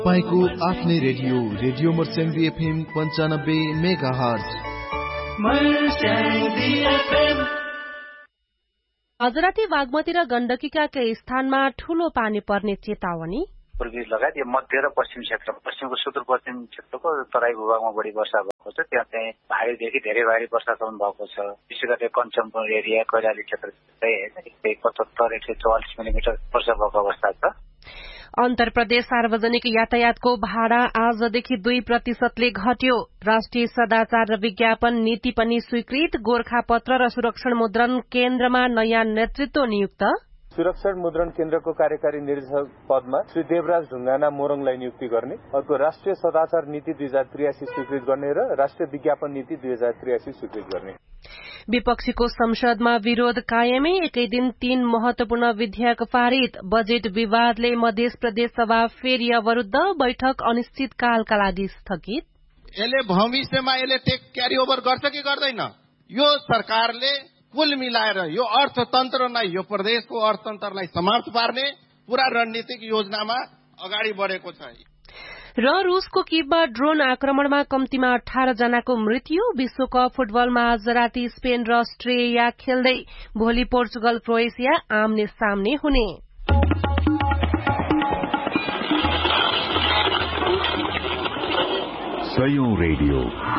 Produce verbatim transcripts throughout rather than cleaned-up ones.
तपाईँको आफ्नै radio radio Marsyangdi FM पन्चानब्बे मेगा हर्ज। आज राति बागमती र गण्डकीका केही स्थानमा ठूलो पानी पर्ने चेतावनी। पूर्वी लगायत यो मध्य र पश्चिम क्षेत्र, पश्चिमको सुदूरपश्चिम क्षेत्रको तराई भूभागमा बढी वर्षा भएको छ। त्यहाँ चाहिँ भारीदेखि धेरै भारी वर्षासम्म भएको छ। विशेष गरी कञ्चनपुर एरिया, कैलाली क्षेत्र चाहिँ एक सय पचहत्तर एक सय चौवालिस मिलिमिटर वर्षा भएको अवस्था छ। अन्तर प्रदेश सार्वजनिक यातायातको भाडा आजदेखि दुई प्रतिशतले घट्यो। राष्ट्रिय सदाचार र विज्ञापन नीति पनि स्वीकृत। गोरखापत्र र सुरक्षण मुद्रण केन्द्रमा नयाँ नेतृत्व नियुक्त। सुरक्षण मुद्रण केन्द्रको कार्यकारी निर्देशक पदमा श्री देवराज ढुङ्गाना मोरङलाई नियुक्ति गर्ने। अर्को राष्ट्रिय सदाचार नीति दुई हजार त्रियासी स्वीकृत गर्ने र राष्ट्रिय विज्ञापन नीति दुई हजार त्रियासी स्वीकृत गर्ने। विपक्षीको संसदमा विरोध कायमै, एकै दिन तीन महत्वपूर्ण विधेयक पारित। बजेट विवादले मध्य प्रदेश सभा फेरि अवरुद्ध, बैठक अनिश्चितकालका लागि स्थगित। यसले भविष्यमा यसले टेक क्यारी ओभर गर्छ कि गर्दैन? यो सरकारले कुल मिलाएर यो अर्थतन्त्रलाई, यो प्रदेशको अर्थतन्त्रलाई समाप्त पार्ने पूरा रणनीतिक योजनामा अगाडि बढेको छ। र रूसको किबमा ड्रोन आक्रमणमा कम्तीमा अठार जनाको मृत्यु। विश्वकप फुटबलमा आज राति स्पेन र अस्ट्रेलिया खेल्दै। भोलि पोर्चुगल क्रोएसिया आम्ने सामने हुने। सयौं रेडियो,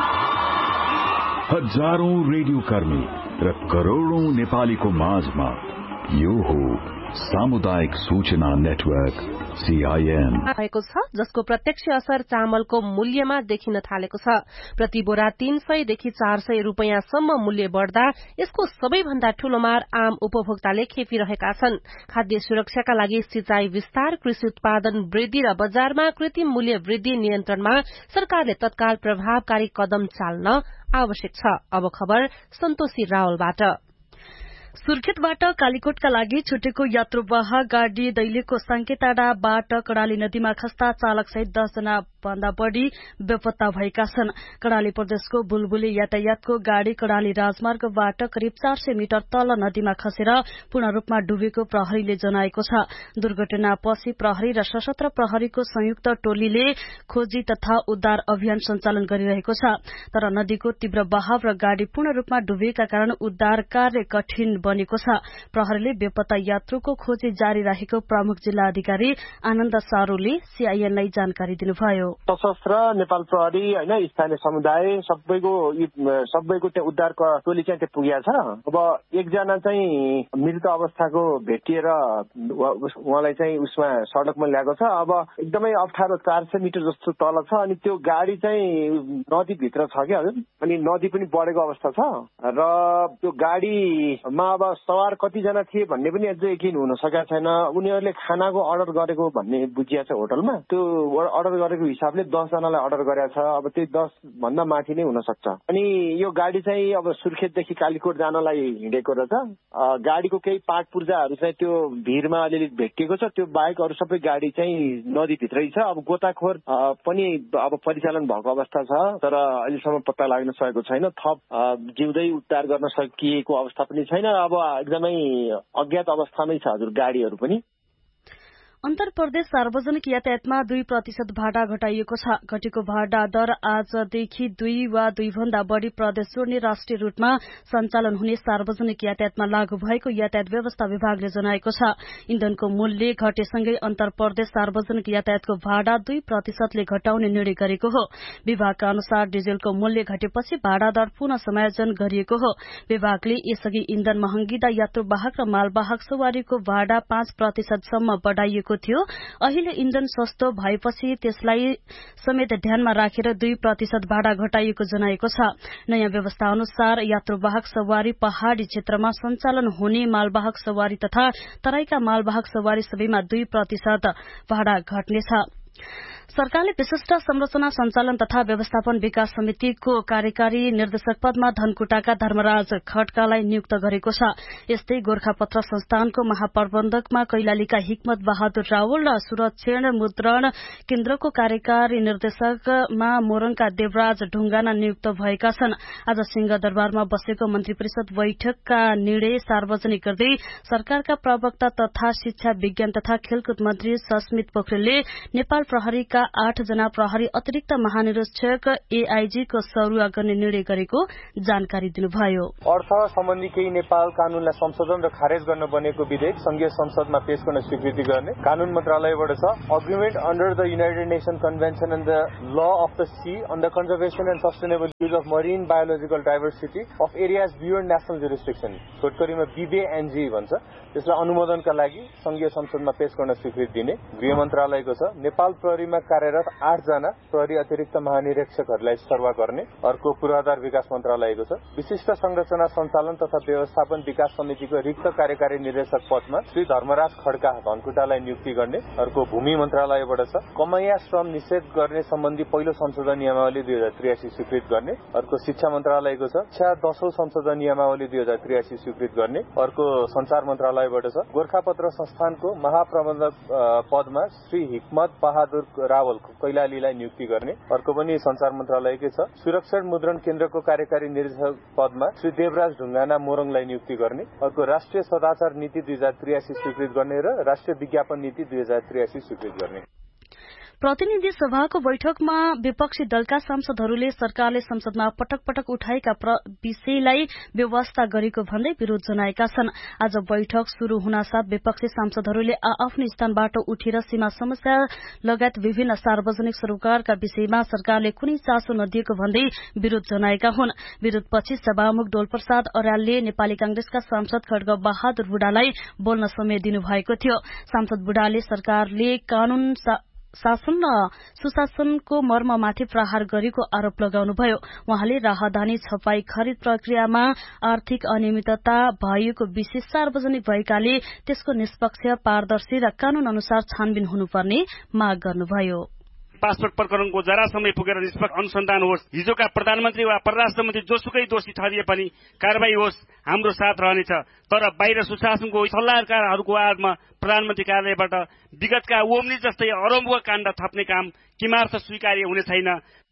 हजारौं रेडियो कर्मी र करोड़ौं नेपालीको माझमा यो हो सामुदायिक सूचना नेटवर्क सीआईएन आएको छ, जसको प्रत्यक्ष असर चामलको मूल्यमा देखिन थालेको छ। प्रति बोरा तीन सय देखि चार सय रूपियाँसम्म मूल्य बढ़दा यसको सबैभन्दा ठूलो मार आम उपभोक्ताले खेपिरहेका छन्। खाद्य सुरक्षाका लागि सिंचाई विस्तार, कृषि उत्पादन वृद्धि र बजारमा कृत्रिम मूल्य वृद्धि नियन्त्रणमा सरकारले तत्काल प्रभावकारी कदम चाल्न आवश्यक छ। अब खबर सन्तोषी रावलबाट। सुर्खेतबाट कालीकोटका लागि छुटेको यात्रुवाहक गाड़ी दैलेखको साङ्केटाडाबाट कडाली नदीमा खस्दा चालक सहित दस जना भन्दा बढ़ी बेपत्ता भएका छन्। कडाली प्रदेशको बुलबुली यातायातको गाड़ी कडाली राजमार्गबाट करिब चार सय मिटर तल नदीमा खसेर पूर्ण रूपमा डुबेको प्रहरीले जनाएको छ। दुर्घटनापछि प्रहरी र सशस्त्र प्रहरीको संयुक्त टोलीले खोजी तथा उद्धार अभियान सञ्चालन गरिरहेको छ। तर नदीको तीव्र बहाव र गाड़ी पूर्ण रूपमा डुबेका कारण उद्धार कार्य कठिन बनेको छ। प्रहरीले बेपत्ता यात्रुको खोजी जारी राखेको प्रमुख जिल्ला अधिकारी आनन्द सारूले सीआईएनलाई जानकारी दिनुभयो। सशस्त्र नेपाल प्रहरी हैन, स्थानीय समुदाय सबैको सबैको त्यहाँ उद्धारको टोली चाहिँ त्यहाँ पुगेको छ। अब एकजना चाहिँ मृत अवस्थाको भेटिएर उहाँलाई चाहिँ उसमा सडकमा ल्याएको छ। अब एकदमै अप्ठ्यारो चार सय मिटर जस्तो तल छ अनि त्यो गाडी चाहिँ नदीभित्र छ क्या हजुर। अनि नदी पनि बढेको अवस्था छ र त्यो गाडीमा अब सवार कतिजना थिए भन्ने पनि अझै यकिन हुन सकेको छैन। उनीहरूले खानाको अर्डर गरेको भन्ने बुझिया छ होटलमा। त्यो अर्डर गरेको हिसाबले दस जनालाई अर्डर गरेको छ। अब त्यही दस भन्दा माथि नै हुन सक्छ। अनि यो गाडी चाहिँ अब सुर्खेतदेखि कालीकोट जानलाई हिँडेको रहेछ। गाडीको केही पार्ट पूर्जाहरू चाहिँ त्यो भिरमा अलिअलि भेटिएको छ। त्यो बाहेक अरू सबै गाडी चाहिँ नदीभित्रै छ। अब गोताखोर पनि अब परिचालन भएको अवस्था छ, तर अहिलेसम्म पत्ता लाग्न सकेको छैन। थप जिउँदै उद्धार गर्न सकिएको अवस्था पनि छैन। अब एकदमै अज्ञात अवस्थामै छ हजुर गाडीहरू पनि। अन्तर प्रदेश सार्वजनिक यातायातमा दुई प्रतिशत भाडा घटाइएको छ। घटेको भाडा दर आजदेखि दुई वा दुई भन्दा बढ़ी प्रदेश जोड्ने राष्ट्रिय रूटमा सञ्चालन हुने सार्वजनिक यातायातमा लागू भएको यातायात व्यवस्था विभागले जनाएको छ। इन्धनको मूल्य घटेसँगै अन्तर प्रदेश सार्वजनिक यातायातको भाडा दुई प्रतिशतले घटाउने निर्णय गरेको हो। विभागका अनुसार डिजेलको मूल्य घटेपछि भाडा दर पुनः समायोजन गरिएको हो। विभागले यसअघि इन्धन महँगिँदा यात्रुवाहक र मालवाहक सवारीको भाडा पाँच प्रतिशतसम्म बढ़ाइएको थियो। अहिले इन्धन सस्तो भएपछि त्यसलाई समेत ध्यानमा राखेर दुई प्रतिशत भाडा घटाइएको जनाएको छ। नयाँ व्यवस्था अनुसार यात्रुवाहक सवारी पहाड़ी क्षेत्रमा सञ्चालन हुने मालवाहक सवारी तथा तराईका मालवाहक सवारी सबैमा दुई प्रतिशत भाडा घट्नेछ। सरकारले विशिष्ट संरचना सञ्चालन तथा व्यवस्थापन विकास समितिको कार्यकारी निर्देशक पदमा धनकुटाका धर्मराज खड्कालाई नियुक्त गरेको छ। यस्तै गोरखापत्र संस्थानको महाप्रबन्धकमा कैलालीका हिक्मत बहादुर रावल र सुरक्षण मुद्रण केन्द्रको कार्यकारी निर्देशकमा मोरङका देवराज ढुङ्गाना नियुक्त भएका छन्। आज सिंहदरबारमा बसेको मन्त्री परिषद बैठकका निर्णय सार्वजनिक गर्दै सरकारका प्रवक्ता तथा शिक्षा विज्ञान तथा खेलकुद मन्त्री सस्मित पोखरेलले नेपाल प्रहरीका आठ जना प्रहरी अतिरिक्त महानिरीक्षक एआईजी को सरुवा गर्ने निर्णय गरेको जानकारी दिनुभयो। अर्थ सम्बन्धी केही नेपाल कानूनलाई संशोधन र खारेज गर्न बनेको विधेयक संघीय संसदमा पेश गर्न स्वीकृति गर्ने कानून मन्त्रालयबाट छ। Agreement under the United nation convention and the law of the C on the conservation and sustainable use of Marin biological diversity of areas beyond national जुरिस्डिक्सन, छोटकरीमा बीबीएनजी भन्छ, त्यसलाई अनुमोदनका लागि संघीय संसदमा पेश गर्न स्वीकृति दिने गृह मन्त्रालयको छ। नेपाल प्रहरीमा कार्यरत आठ जना प्रहरी अतिरिक्त महानिरीक्षकहरूलाई सरुवा गर्ने अर्को पूर्वाधार विकास मन्त्रालयको छ। विशिष्ट संरचना सञ्चालन तथा व्यवस्थापन विकास समितिको रिक्त कार्यकारी निर्देशक पदमा श्री धर्मराज खड्का धनकुटालाई नियुक्ति गर्ने अर्को भूमि मन्त्रालयबाट छ। कमैया श्रम निषेध गर्ने सम्बन्धी पहिलो संशोधन नियमावली दुई हजार त्रियासी स्वीकृत गर्ने अर्को शिक्षा मन्त्रालयको छ। शिक्षा दशौं संशोधन नियमावली दुई हजार त्रियासी स्वीकृत गर्ने अर्को संचार मन्त्रालयबाट छ। गोर्खापत्र संस्थानको महाप्रबन्धक पदमा श्री हिक्मत बहादुर रावल कैलालीलाई नियुक्ति गर्ने अर्को पनि संचार मन्त्रालयकै छ। सुरक्षा मुद्रण केन्द्रको कार्यकारी निर्देशक पदमा श्री देवराज ढुङ्गाना मोरङलाई नियुक्ति गर्ने अर्को राष्ट्रिय सदाचार नीति दुई हजार त्रियासी स्वीकृत गर्ने र राष्ट्रिय विज्ञापन नीति दुई हजार त्रियासी स्वीकृत गर्ने। प्रतिनिधि सभाको बैठकमा विपक्षी दलका सांसदहरूले सरकारले संसदमा पटक पटक उठाएका विषयलाई व्यवस्था गरेको भन्दै विरोध जनाएका छन्। आज बैठक शुरू हुनासाथ विपक्षी सांसदहरूले आआफ्नो स्थानबाट उठेर सीमा समस्या लगायत विभिन्न सार्वजनिक सरोकारका विषयमा सरकारले कुनै चासो नदिएको भन्दै विरोध जनाएका हुन्। विरोधपछि सभामुख डोलप्रसाद अर्यालले नेपाली कांग्रेसका सांसद खड्ग बहादुर बुढालाई बोल्न समय दिनुभएको थियो। सांसद बुढाले सरकारले कानून शासन र सुशासनको मर्ममाथि प्रहार गरेको आरोप लगाउनुभयो। वहाँले राहदानी छपाई खरिद प्रक्रियामा आर्थिक अनियमितता भएको विशेष सार्वजनिक भएकाले त्यसको निष्पक्ष, पारदर्शी र कानून अनुसार छानबिन हुनुपर्ने माग गर्नुभयो। पासपोर्ट प्रकरणको जरा समय पुगेर निष्पक्ष अनुसन्धान होस्। हिजोका प्रधानमन्त्री वा परराष्ट्र मन्त्री जोसुकै दोषी ठहरिए पनि कारबाही होस्, हाम्रो साथ रहनेछ। तर बाहिर सुशासनको सल्लाहकारहरूको आडमा प्रधानमन्त्री कार्यालयबाट विगतका ओम्नी जस्तै अरम्बुवा काण्ड थप्ने काम किमार्थ स्वीकार्य हुने छैन।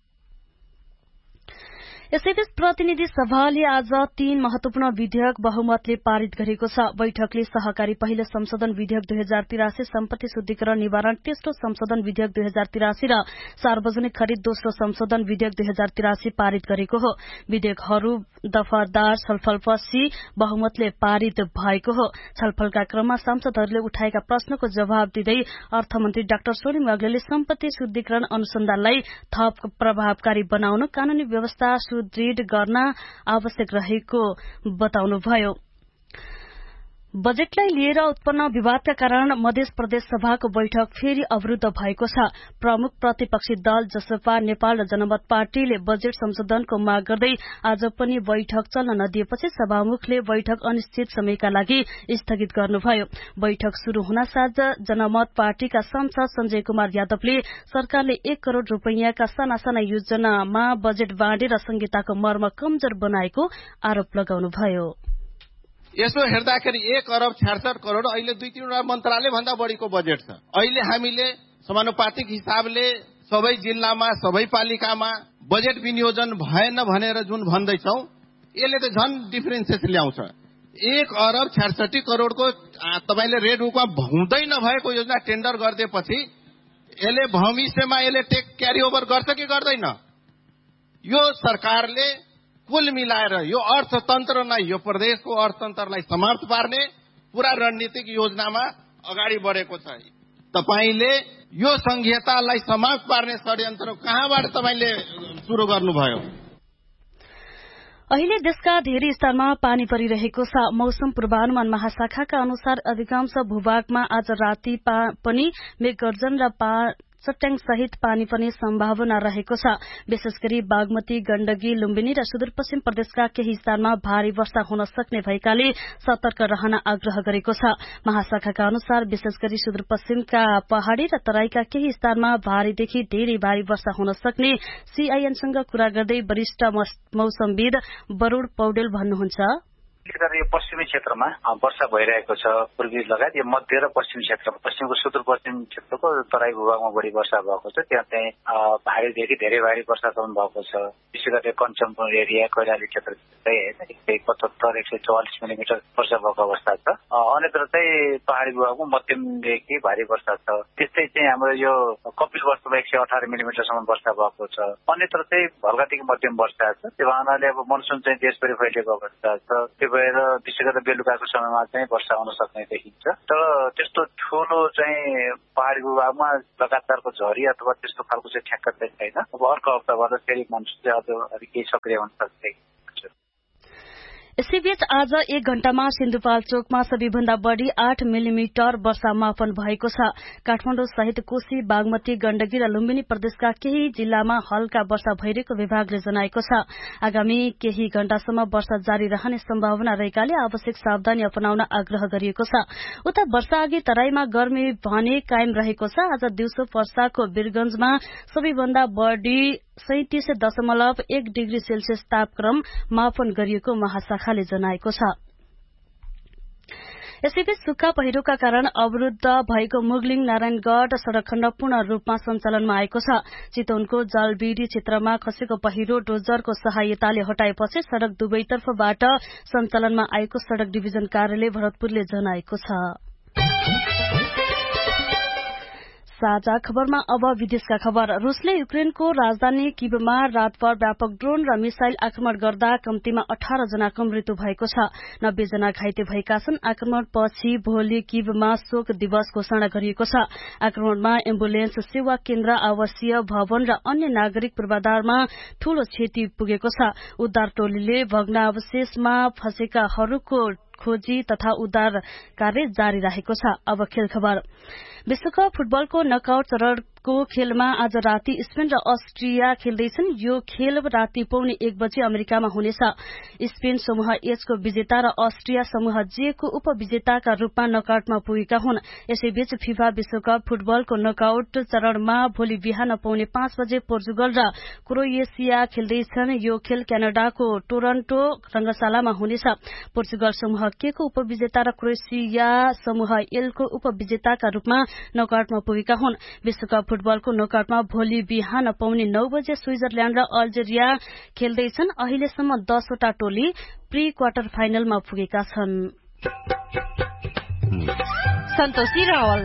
यसैबीच प्रतिनिधि सभाले आज तीन महत्वपूर्ण विधेयक बहुमतले पारित गरेको छ। बैठकले सहकारी पहिलो संशोधन विधेयक दुई हजार तिरासी, सम्पत्ति शुद्धिकरण निवारण तेस्रो संशोधन विधेयक दुई हजार तिरासी र सार्वजनिक खरिद दोस्रो संशोधन विधेयक दुई हजार तिरासी पारित गरेको हो। विधेयकहरू दफादार छलफलपछि बहुमतले पारित भएको हो। छलफलका क्रममा सांसदहरूले उठाएका प्रश्नको जवाब दिँदै अर्थमन्त्री डाक्टर सोनिम वाग्लेले सम्पत्ति शुद्धिकरण अनुसन्धानलाई थप प्रभावकारी बनाउन कानूनी व्यवस्था सुदृढ गर्न आवश्यक रहेको बताउनुभयो। बजेटलाई लिएर उत्पन्न विवादका कारण मध्य प्रदेश सभाको बैठक फेरि अवरूद्ध भएको छ। प्रमुख प्रतिपक्षी दल जसपा नेपाल र जनमत पार्टीले बजेट संशोधनको माग गर्दै आज पनि बैठक चल्न नदिएपछि सभामुखले बैठक अनिश्चित समयका लागि स्थगित गर्नुभयो। बैठक शुरू हुनासाथ जनमत पार्टीका सांसद संजय कुमार यादवले सरकारले एक करोड़ रूपियाँका साना साना योजनामा बजेट बाँडेर संहिताको मर्म कमजोर बनाएको आरोप लगाउनुभयो। यसो हेर्दाखेरि एक अरब छ्यासठ करोड़ अहिले दुई तीनवटा मन्त्रालय भन्दा बढीको बजेट छ। अहिले हामीले समानुपातिक हिसाबले सबै जिल्लामा सबै पालिकामा बजेट विनियोजन भएन भनेर जुन भन्दैछौ यसले त झन् डिफरेन्सेस ल्याउँछ। एक अरब छ्यासठी करोड़को तपाईले रेड बुकमा हुँदै नभएको योजना टेन्डर गरिदिएपछि यसले भविष्यमा यसले टेक क्यारी ओभर गर्छ कि गर्दैन? यो सरकारले कुल मिलाएर यो अर्थतन्त्रलाई, यो प्रदेशको अर्थतन्त्रलाई समाप्त पार्ने पूरा रणनीतिक योजनामा अगाडि बढेको छ। तपाईले यो संहितालाई समाप्त पार्ने षड्यन्त्र कहाँबाट तपाईले सुरु गर्नुभयो? अहिले देशका धेरै स्थानमा पानी परिरहेको छ। मौसम पूर्वानुमान महाशाखाका अनुसार अधिकांश भूभागमा आज राति पनि मेघगर्जन र चट्याङ सहित पानी पर्ने सम्भावना रहेको छ। विशेष गरी बागमती, गण्डकी, लुम्बिनी र सुदूरपश्चिम प्रदेशका केही स्थानमा भारी वर्षा हुन सक्ने भएकाले सतर्क रहन आग्रह गरेको छ। महाशाखाका अनुसार विशेष गरी सुदूरपश्चिमका पहाड़ी र तराईका केही स्थानमा भारीदेखि धेरै भारी वर्षा हुन सक्ने सीआईएनसँग कुरा गर्दै वरिष्ठ मौसमविद वरूण पौडेल भन्नुहुन्छ। यो पश्चिमी क्षेत्रमा वर्षा भइरहेको छ। पूर्वी लगायत यो मध्य र पश्चिमी क्षेत्र, पश्चिमको सुदूरपश्चिम क्षेत्रको तराई भूभागमा बढी वर्षा भएको छ। त्यहाँ चाहिँ भारीदेखि धेरै भारी वर्षासम्म भएको छ। विशेष गरी कञ्चनपुर एरिया, कैलाली क्षेत्र चाहिँ होइन पचहत्तर एक सय चौवालिस मिलिमिटर वर्षा भएको अवस्था छ। अन्यत्र चाहिँ पहाडी भूभागमा मध्यमदेखि भारी वर्षा छ। त्यस्तै चाहिँ हाम्रो यो कपिलवस्तुमा एक सय अठार मिलिमिटरसम्म वर्षा भएको छ। अन्यत्र चाहिँ हल्कादेखि मध्यम वर्षा छ। त्यो हुनाले अब मनसुन चाहिँ देशभरि फैलिएको अवस्था छ। त्यो भएर विशेष गरेर बेलुकाको समयमा चाहिँ वर्षा हुन सक्ने देखिन्छ। तर त्यस्तो ठुलो चाहिँ पहाडी भूभागमा लगातारको झरी अथवा त्यस्तो खालको चाहिँ ठ्याक्क चाहिँ छैन। अब अर्को हप्ताबाट फेरि मनसुन चाहिँ अझ अलिक केही सक्रिय हुन सक्छ। यसैबीच आज एक घण्टामा सिन्धुपाल्चोकमा सबैभन्दा बढ़ी आठ मिलिमिटर वर्षा मापन भएको छ। काठमाडौँ सहित कोशी, बागमती, गण्डकी र लुम्बिनी प्रदेशका केही जिल्लामा हल्का वर्षा भइरहेको विभागले जनाएको छ। आगामी केही घण्टासम्म वर्षा जारी रहने सम्भावना रहेकाले आवश्यक सावधानी अपनाउन आग्रह गरिएको छ। उता वर्षा अघि तराईमा गर्मी भने कायम रहेको छ। आज दिउँसो पर्साको वीरगंजमा सबैभन्दा बढ़ी सैतिस दशमलव एक डिग्री सेल्सियस तापक्रम मापन गरिएको महाशाखाले जनाएको छ। यसैबीच सुक्खा पहिरोका कारण अवरूद्ध भएको मुगलिङ नारायणगढ़ सड़क खण्ड पूर्ण रूपमा सञ्चालनमा आएको छ। चितवनको जालबीडी क्षेत्रमा खसेको पहिरो डोजरको सहायताले हटाएपछि सड़क दुवैतर्फबाट सञ्चालनमा आएको सड़क डिभिजन कार्यालय भरतपुरले जनाएको छ। साझा खबरमा अब विदेशका खबर। रूसले युक्रेनको राजधानी किभमा रातभर व्यापक ड्रोन र मिसाइल आक्रमण गर्दा कम्तीमा अठार जनाको मृत्यु भएको छ। नब्बे जना घाइते भएका छन्। आक्रमणपछि भोलि किभमा शोक दिवस घोषणा गरिएको छ। आक्रमणमा एम्बुलेन्स सेवा केन्द्र, आवासीय भवन र अन्य नागरिक पूर्वाधारमा ठूलो क्षति पुगेको छ। उद्धार टोलीले भग्नावशेषमा फँसेकाहरूको खोजी तथा उद्धार कार्य जारी रहेको छ। अब खेल खबर। विश्वकप फुटबलको नकआउट चरणको खेलमा आज राति स्पेन र अस्ट्रिया खेल्दैछन्। यो खेल राति पौने एक बजे अमेरिकामा हुनेछ। स्पेन समूह एच को विजेता र अस्ट्रिया समूह जे को उपविजेताका रूपमा नकआउटमा पुगेका हुन्। यसैबीच फिफा विश्वकप फुटबलको नकआउट चरणमा भोलि बिहान पौने पाँच बजे पोर्चुगल र क्रोएसिया खेल्दैछन्। यो खेल क्यानाडाको टोरन्टो रंगशालामा हुनेछ। पोर्चुगल समूह के को उपविजेता र क्रोएसिया समूह एल को उपविजेताका रूपमा नकआउटमा पुगेका हुन्। विश्वकप फुटबलको नकआउटमा भोलि बिहान पौने नौ बजे स्विजरल्याण्ड र अल्जेरिया खेल्दैछन्। अहिलेसम्म दसवटा टोली प्री क्वार्टर फाइनलमा पुगेका छन्। सन्तोषी रावल।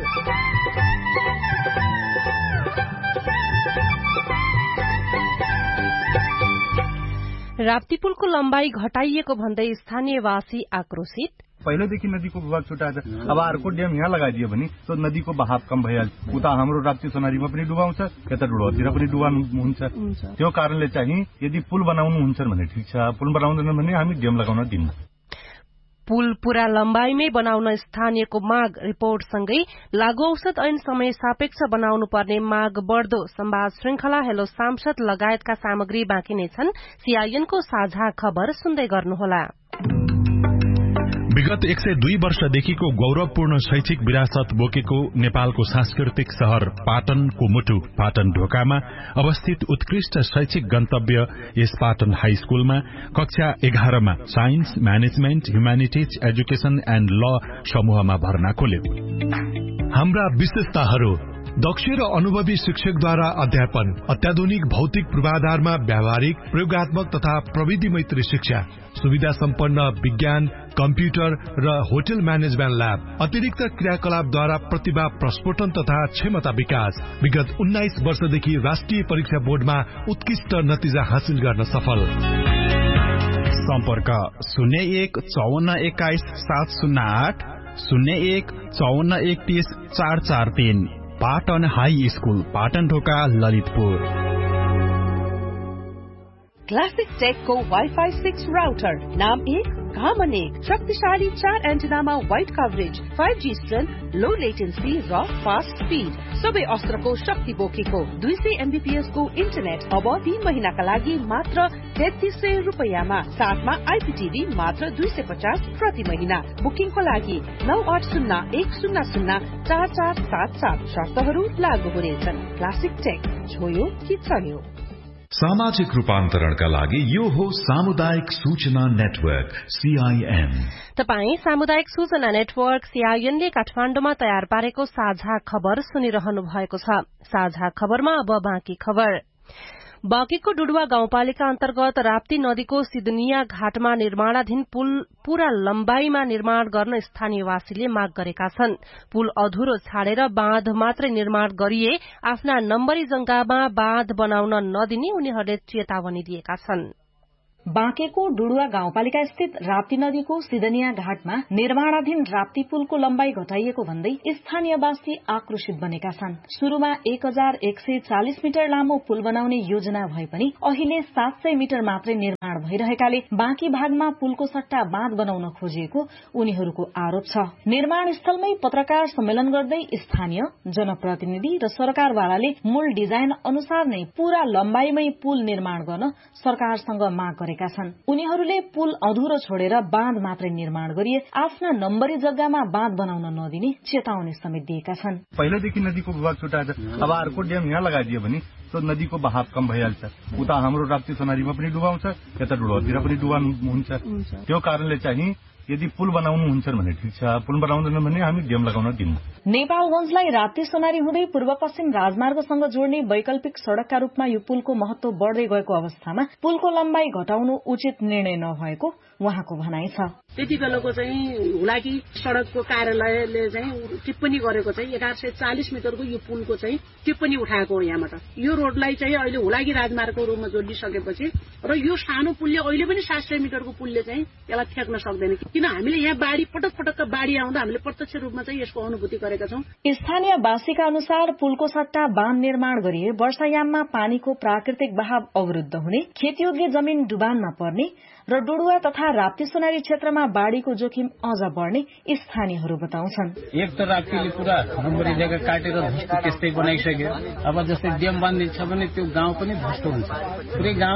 राप्ती पुलको लम्बाई घटाइएको भन्दै स्थानीयवासी आक्रोशित। पहिलेदेखि नदीको विभाग छुट्याएर अब अर्को ड्याम यहाँ लगाइदियो भने त्यो नदीको बहाव कम भइहाल्छ। उता हाम्रो राप्ती सोनारीमा पनि डुबाउँछ, यता डुडोतिर पनि डुबाउनु हुन्छ। त्यो कारणले चाहिँ यदि पुल बनाउनुहुन्छ भने ठिक छ, पुल बनाउँदैन भने हामी ड्याम लगाउन दिन्न। पुल पूरा लम्बाईमै बनाउन स्थानीयको माग। रिपोर्टसँगै लागू औषध ऐन समय सापेक्ष बनाउनु पर्ने माग बढ्दो। संवाद श्रृंखला हेलो सांसद लगायतका सामग्री बाँकी नै छन्। सीआईएनको साझा खबर सुन्दै गर्नुहोला। विगत एक सय दुई वर्षदेखिको गौरवपूर्ण शैक्षिक विरासत बोकेको नेपालको सांस्कृतिक शहर पाटनको मुटु पाटन ढोकामा अवस्थित उत्कृष्ट शैक्षिक गन्तव्य यस पाटन हाई स्कूलमा कक्षा एघारमा science, management, humanities, education and ल समूहमा भर्ना खोल्यो। हाम्रा विशेषताहरू: दक्ष र अनुभवी शिक्षकद्वारा अध्यापन, अत्याधुनिक भौतिक पूर्वाधारमा व्यावहारिक, प्रयोगात्मक तथा प्रविधि मैत्री शिक्षा, सुविधा सम्पन्न विज्ञान, कम्प्युटर र होटल म्यानेजमेन्ट ल्याब, अतिरिक्त क्रियाकलापद्वारा प्रतिभा प्रस्फोटन तथा क्षमता विकास। विगत उन्नाइस वर्षदेखि राष्ट्रिय परीक्षा बोर्डमा उत्कृष्ट नतिजा हासिल गर्न सफल। सम्पर्क शून्य एक चौवन्न एक्काइस सात शून्य आठ, शून्य एक चौवन्न एकतीस चार चार तीन। पाटन हाई स्कूल, पाटन ढोका, ललितपुर। क्लासिक टेक को वाईफाई सिक्स राउटर, नाम एक काम अनेक, शक्तिशाली चार एन्टिनामा wide coverage, five G strength, लो लेटेन्सी र फास्ट स्पीड, सबै अस्त्रको शक्ति बोकेको दुई सय एमबीपीएस को इन्टरनेट अब तीन महिनाका लागि मात्र तेत्तीस सय रुपियाँमा, साथमा आइपीटीभी मात्र दुई सय पचास प्रति महिना। बुकिङको लागि नौ आठ शून्य एक शून्य शून्य चार चार सात सात। शर्तहरू लागू हुनेछन्। क्लासिक टेक, छोयो कि चल्यो। सामाजिक रूपान्तरणका लागि यो हो सामुदायिक सूचना नेटवर्क सीआईएन। तपाई सामुदायिक सूचना नेटवर्क सीआईएन ले काठमाण्डुमा तयार पारेको साझा खबर सुनिरहनु भएको छ। साझा खबरमा अब बाँकी खबर। बाँकीको डुडुवा गाउँपालिका अन्तर्गत राप्ती नदीको सिदनिया घाटमा निर्माणाधीन पुल पूरा लम्बाईमा निर्माण गर्न स्थानीयवासीले माग गरेका छन्। पुल अधुरो छाडेर बाँध मात्रै निर्माण गरिए आफ्ना नम्बरी जग्गामा बाँध बनाउन नदिने उनीहरूले चेतावनी दिएका छन्। बाँकेको डुडुवा गाउँपालिका स्थित राप्ती नदीको सिदनिया घाटमा निर्माणाधीन राप्ती पुलको लम्बाई घटाइएको भन्दै स्थानीयवासी आक्रोशित बनेका छन्। शुरूमा एक हजार एक सय चालिस मिटर लामो पुल बनाउने योजना भए पनि अहिले सात सय मिटर मात्रै निर्माण भइरहेकाले बाँकी भागमा पुलको सट्टा बाँध बनाउन खोजिएको उनीहरूको आरोप छ। निर्माण स्थलमै पत्रकार सम्मेलन गर्दै स्थानीय जनप्रतिनिधि र सरकारवालाले मूल डिजाइन अनुसार नै पूरा लम्बाईमै पुल निर्माण गर्न सरकारसँग माग गरे। उनीहरूले पुल अधुरो छोडेर बाँध मात्रै निर्माण गरिए आफ्ना नम्बरी जग्गामा बाँध बनाउन नदिने चेतावनी समेत दिएका छन्। पहिलेदेखि नदीको विभाग छुटाएर अब अर्को ड्याम यहाँ लगाइदियो भने तो नदीको बहाव कम भइहाल्छ। उता हाम्रो राप्ती सोनारीमा पनि डुबाउँछ, यता डुडोतिर पनि डुबा हुन्छ। त्यो कारणले चाहिँ यदि पुल बनाउनुहुन्छ भने ठिक छ, पुल बनाउँदैन भने हामी ड्याम लगाउन दिन्नौ। नेपालगंजलाई राप्ती सोनारी हुँदै पूर्व पश्चिम राजमार्गसँग जोड्ने वैकल्पिक सड़कका रूपमा यो पुलको महत्व बढ्दै गएको अवस्थामा पुलको लम्बाई घटाउनु उचित निर्णय नभएको उहाँको भनाइ छ। त्यति बेलाको चाहिँ हुलाकी सड़कको कार्यालयले चाहिँ टिप्पणी गरेको चाहिँ एघार सय चालिस मिटरको यो पुलको चाहिँ टिप्पणी उठाएको हो यहाँबाट। यो रोडलाई चाहिँ अहिले हुलाकी राजमार्गको रूपमा जोडिसकेपछि र यो सानो पुलले अहिले पनि सात सय मिटरको पुलले चाहिँ यसलाई ठेक्न सक्दैन, किन हामीले यहाँ बाढ़ी पटक पटकका बाढ़ी आउँदा हामीले प्रत्यक्ष रूपमा चाहिँ यसको अनुभूति गरेका छौं। स्थानीयवासीका अनुसार पुलको सट्टा बाँध निर्माण गरिए वर्षायाममा पानीको प्राकृतिक बहाव अवरुद्ध हुने, खेतयोग्य जमीन डुबानमा पर्ने र डुडुवा तथा राप्ती सोनारी क्षेत्रमा बाढ़ीको जोखिम अझ बढ्ने स्थानीयहरू बताउँछन्। एक त राप्तीले पूरा नम्बरी जग्गा काटेर त्यस्तै बनाइसक्यो। अब जस्तै ड्याम बाँधिन्छ भने त्यो गाउँ पनि ध्वस्त हुन्छ। पुरै गाउँ